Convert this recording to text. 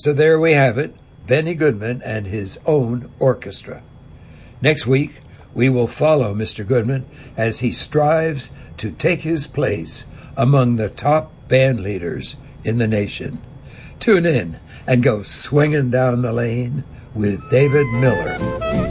So there we have it, Benny Goodman and his own orchestra. Next week, we will follow Mr. Goodman as he strives to take his place among the top band leaders in the nation. Tune in and go swinging down the lane with David Miller.